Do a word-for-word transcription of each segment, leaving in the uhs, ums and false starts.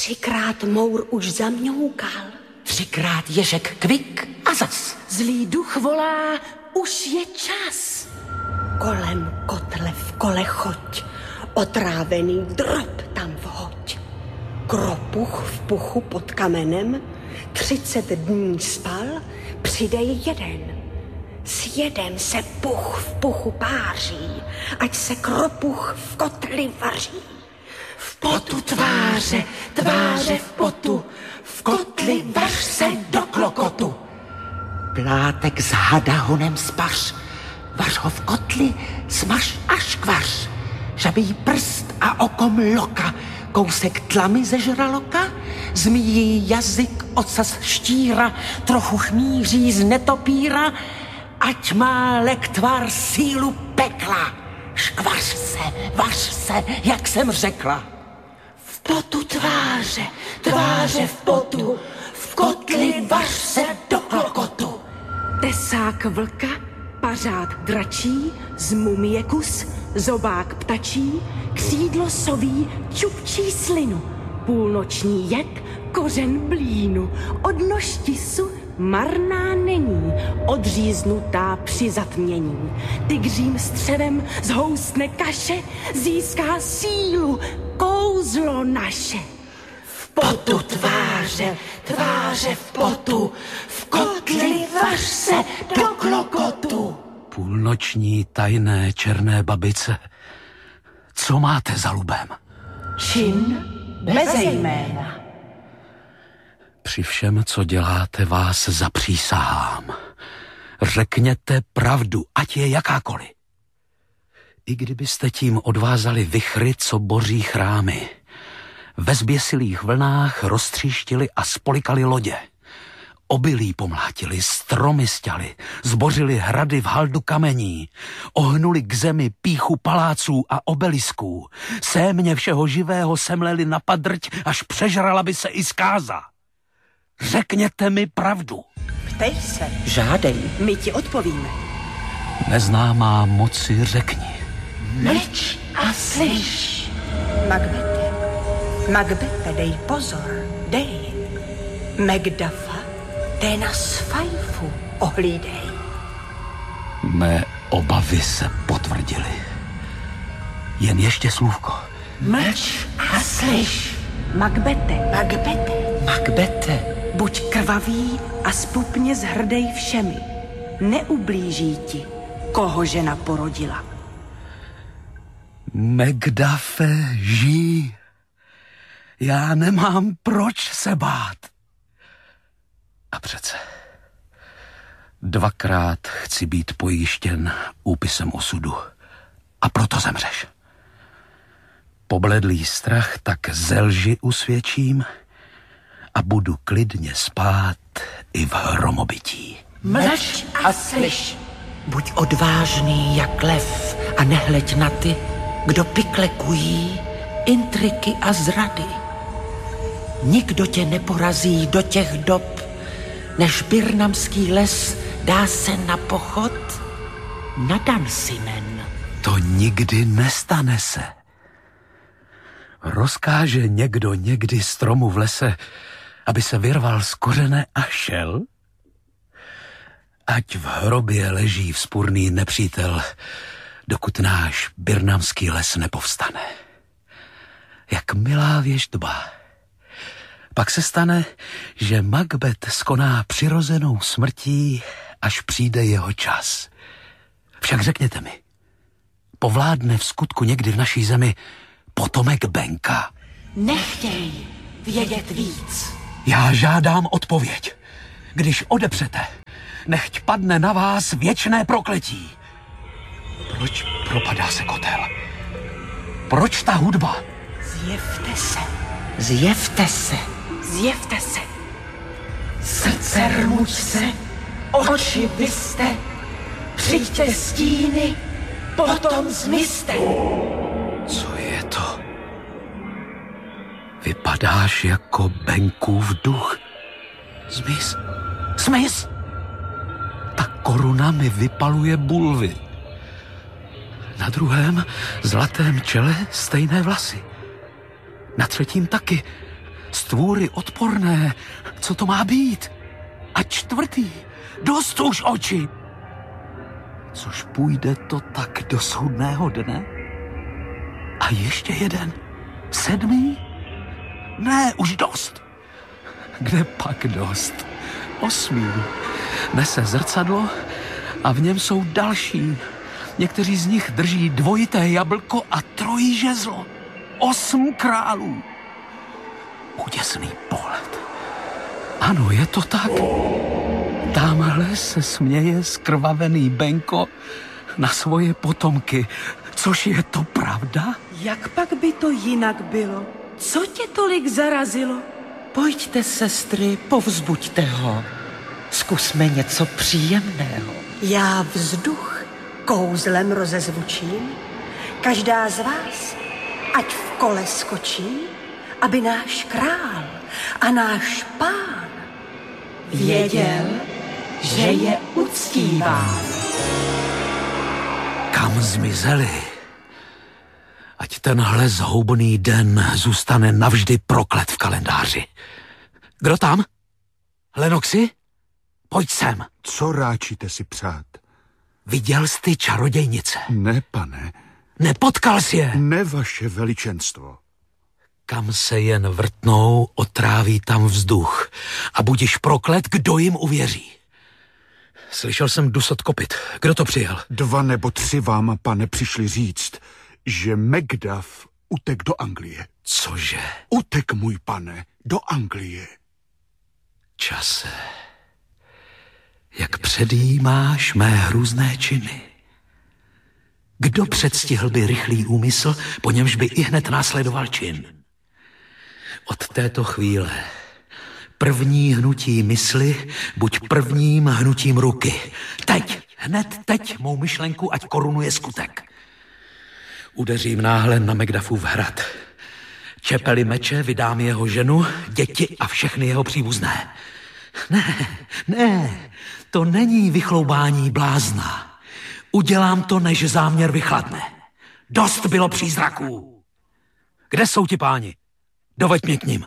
Třikrát mour už zamňoukal. Třikrát ježek kvik a zas. Zlý duch volá, už je čas. Kolem kotle v kole choď, otrávený drop tam vhoď. Kropuch v puchu pod kamenem, třicet dní spal, přidej jeden. S jedem se puch v puchu páří, ať se kropuch v kotli vaří. V potu tváře, tváře v potu, v kotli vař se do klokotu. Plátek s hadahonem spař, vař ho v kotli, smaž až kvař. Žabý prst a oko mloka, kousek tlamy ze žraloka, zmíjí jazyk ocas štíra, trochu chmíří z netopíra, ať má lektvar sílu pekla. Škvař se, vař se, jak jsem řekla. V potu tváře, tváře v potu, v kotli vař se do klokotu. Tesák vlka, pařád dračí, z mumie kus, zobák ptačí, křídlo soví čupčí slinu, půlnoční jed, kořen blínu, od noštisu marná není, odříznutá při zatmění. Tygřím střevem zhoustne kaše, získá sílu, kouzlo naše. V potu tváře, tváře v potu, v kotli vař se do klokotu. Půlnoční tajné černé babice, co máte za lubem? Čin beze jména. Při všem, co děláte, vás zapřísahám. Řekněte pravdu, ať je jakákoliv. I kdybyste tím odvázali vichry, co boří chrámy. Ve zběsilých vlnách roztříštili a spolikali lodě. Obilí pomlátili, stromy sťali, zbořili hrady v haldu kamení, ohnuli k zemi píchu paláců a obelisků, sémě všeho živého semleli na padrť, až přežrala by se i zkáza. Řekněte mi pravdu. Ptej se. Žádej. My ti odpovíme. Neznámá moci řekni. Mlč a slyš. Macbete, Macbete, dej pozor, dej. Macduffa, té na sfajfu ohlídej. Mé obavy se potvrdily. Jen ještě slůvko. Mlč a slyš. Macbete, Macbete, Macbete, buď krvavý a spupně zhrdej všemi. Neublíží ti, koho žena porodila. Macduffe, žij. Já nemám proč se bát. A přece dvakrát chci být pojištěn úpisem osudu. A proto zemřeš. Pobledlý strach tak ze lži usvědčím a budu klidně spát i v hromobytí. Mlč a slyš. buď odvážný jak lev a nehleď na ty, kdo piklekují intriky a zrady. Nikdo tě neporazí do těch dob, než birnamský les dá se na pochod na Dansinen. To nikdy nestane se. Rozkáže někdo někdy stromu v lese, aby se vyrval z kořene a šel? Ať v hrobě leží vzpurný nepřítel, dokud náš birnamský les nepovstane. Jak milá věštba. Pak se stane, že Macbeth skoná přirozenou smrtí, až přijde jeho čas. Však řekněte mi, povládne v skutku někdy v naší zemi potomek Benka? Nechtěj vědět víc. Já žádám odpověď. Když odepřete, nechť padne na vás věčné prokletí. Proč propadá se kotel? Proč ta hudba? Zjevte se. Zjevte se. Zjevte se. Srdce rmuť se, oči byste, přijďte stíny, potom zmizte. Co je to? Vypadáš jako Benkův duch. Zmiz, zmiz. Ta koruna mi vypaluje bulvy. Na druhém zlatém čele stejné vlasy. Na třetím taky. Stvůry odporné, co to má být? A čtvrtý, dost už oči. Což půjde to tak do soudného dne? A ještě jeden, sedmý? Ne, už dost. Kde pak dost? Osmý. Nese zrcadlo a v něm jsou další. Někteří z nich drží dvojité jablko a trojí žezlo. Osm králů. Úděsný pohled. Ano, je to tak. Támhle se směje skrvavený Benko na svoje potomky. Což je to pravda? Jak pak by to jinak bylo? Co tě tolik zarazilo? Pojďte, sestry, povzbuďte ho. Zkusme něco příjemného. Já vzduch kouzlem rozezvučím, každá z vás, ať v kole skočí, aby náš král a náš pán věděl, že je uctíván. Kam zmizeli? Ať tenhle zhoubný den zůstane navždy proklet v kalendáři. Kdo tam? Lenoxy? Pojď sem. Co ráčíte si přát? Viděl jsi ty čarodějnice? Ne, pane. Nepotkal jsi je? Ne, vaše veličenstvo. Kam se jen vrtnou, otráví tam vzduch. A budiš proklet, kdo jim uvěří. Slyšel jsem dusot kopyt. Kdo to přijel? Dva nebo tři vám, pane, přišli říct, že Macduff utek do Anglie. Cože? Utek, můj pane, do Anglie. Čase, jak předjímáš mé hrůzné činy. Kdo předstihl by rychlý úmysl, po němž by i hned následoval čin? Od této chvíle první hnutí mysli buď prvním hnutím ruky. Teď, hned teď mou myšlenku, ať korunuje skutek. Udeřím náhle na Macduffův hrad. Čepeli meče vydám jeho ženu, děti a všechny jeho příbuzné. Ne, ne, to není vychloubání blázna. Udělám to, než záměr vychladne. Dost bylo přízraků. Kde jsou ti páni? Doveď mě k nim.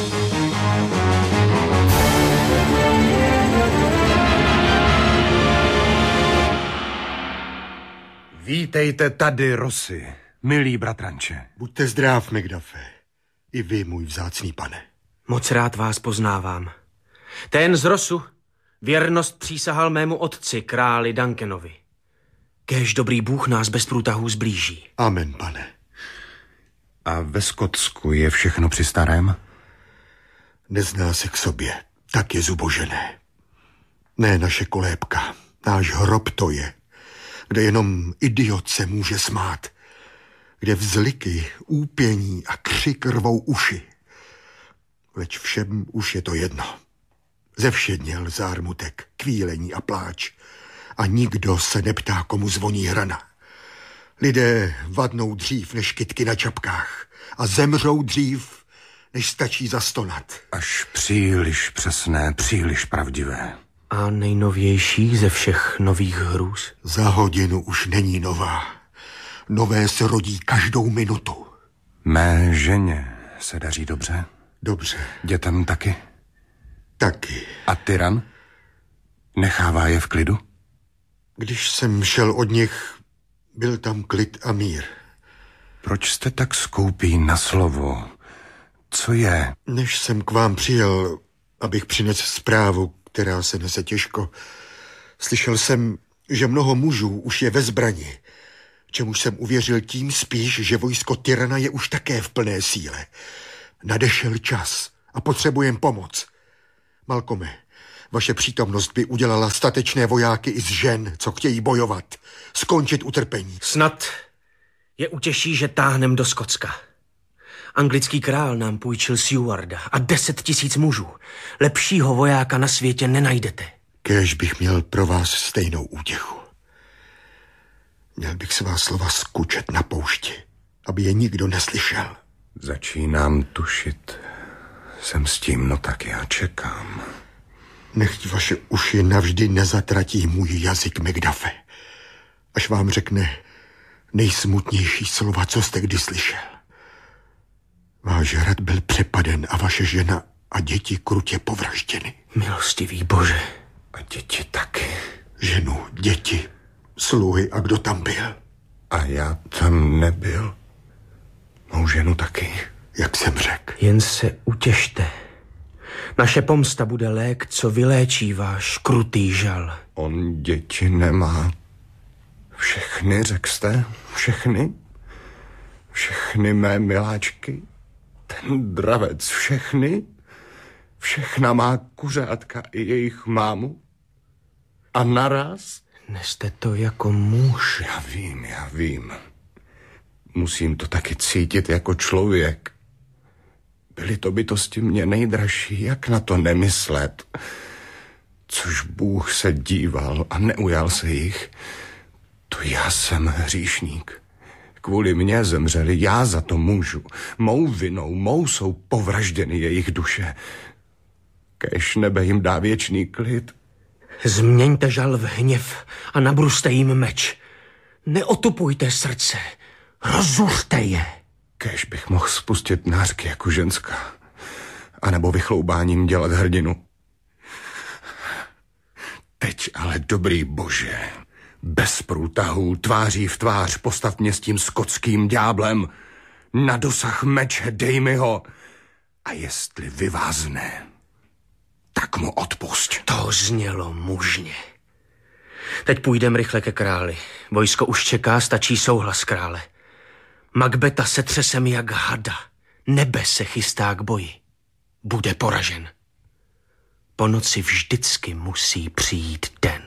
Vítejte tady, Rossi, milý bratranče. Buďte zdrav, Macduffe. I vy, můj vzácný pane. Moc rád vás poznávám. Ten z Rosu věrnost přísahal mému otci, králi Duncanovi. Kéž dobrý Bůh nás bez průtahů zblíží. Amen, pane. A ve Skotsku je všechno při starém? Nezná se k sobě, tak je zubožené. Ne naše kolébka, náš hrob to je, kde jenom idiot se může smát, kde vzliky, úpění a křik rvou uši. Leč všem už je to jedno. Zevšedněl zármutek, kvílení a pláč a nikdo se neptá, komu zvoní hrana. Lidé vadnou dřív než kytky na čapkách a zemřou dřív, než stačí zastonat. Až příliš přesné, příliš pravdivé. A nejnovější ze všech nových hrůz? Za hodinu už není nová. Nové se rodí každou minutu. Mé ženě se daří dobře? Dobře. Dětem taky? Taky. A tyran? Nechává je v klidu? Když jsem šel od nich, byl tam klid a mír. Proč jste tak skoupí na slovo? Co je? Než jsem k vám přijel, abych přinesl zprávu, která se nese těžko, slyšel jsem, že mnoho mužů už je ve zbrani, čemuž jsem uvěřil tím spíš, že vojsko tyrana je už také v plné síle. Nadešel čas a potřebujem pomoc. Malcolme, vaše přítomnost by udělala statečné vojáky i z žen, co chtějí bojovat, skončit utrpení. Snad je utěší, že táhnem do Skotska. Anglický král nám půjčil Stewarda a deset tisíc mužů. Lepšího vojáka na světě nenajdete. Kéž bych měl pro vás stejnou útěchu. Měl bych svá slova skučet na poušti, aby je nikdo neslyšel. Začínám tušit. Jsem s tím, no tak já čekám. Nechť vaše uši navždy nezatratí můj jazyk, Macduffe, až vám řekne nejsmutnější slova, co jste kdy slyšel. Váš hrad byl přepaden a vaše žena a děti krutě povražděny. Milostivý Bože. A děti taky. Ženu, děti, sluhy a kdo tam byl? A já tam nebyl. Mou ženu taky. Jak jsem řekl. Jen se utěšte. Naše pomsta bude lék, co vyléčí váš krutý žal. On děti nemá. Všechny, řekl jste? Všechny? Všechny mé miláčky? Ten dravec, všechny? Všechna má kuřátka i jejich mámu? A naraz? Neste to jako muž. Já vím, já vím. Musím to taky cítit jako člověk. Byly to bytosti mě nejdražší, jak na to nemyslet. Což Bůh se díval a neujal se jich. To já jsem hříšník. Kvůli mně zemřeli, já za to můžu. Mou vinou, mou jsou povražděny jejich duše. Kéž nebe jim dá věčný klid. Změňte žal v hněv a nabruste jim meč. Neotupujte srdce, rozuřte je. Kéž bych mohl spustit nářky jako ženská. A nebo vychloubáním dělat hrdinu. Teď ale, dobrý Bože, bez průtahů, tváří v tvář, postav mě s tím skotským ďáblem. Na dosah meče, dej mi ho. A jestli vyvázne, tak mu odpusť. To znělo mužně. Teď půjdem rychle ke králi. Vojsko už čeká, stačí souhlas krále. Macbeta se třesem jak hada. Nebe se chystá k boji. Bude poražen. Po noci vždycky musí přijít den.